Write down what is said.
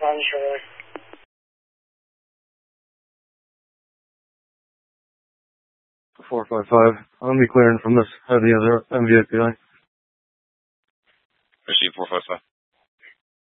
Bonjour. 455. I'll be clearing from this heavy other MVAPI. Receive 455.